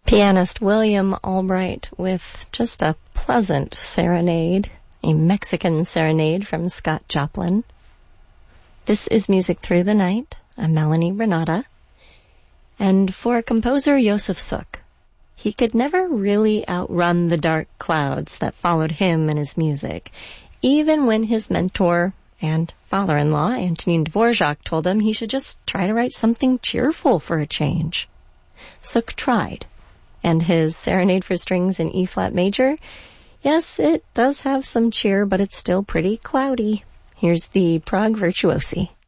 Pianist William Albright with just a pleasant serenade, a Mexican serenade from Scott Joplin. This is Music Through the Night. I'm Melanie Renata. And for composer Josef Suk, he could never really outrun the dark clouds that followed him and his music, even when his mentor and father-in-law, Antonin Dvorak, told him he should just try to write something cheerful for a change. Suk tried. And his Serenade for Strings in E-flat major, yes, it does have some cheer, but it's still pretty cloudy. Here's the Prague Virtuosi.